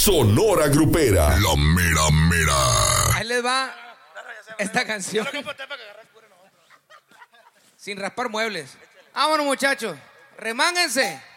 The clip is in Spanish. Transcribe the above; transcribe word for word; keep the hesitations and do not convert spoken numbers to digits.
Sonora Grupera. La mera mera. Ahí les va esta canción. Sin raspar muebles. Vámonos, muchachos. Remánguense.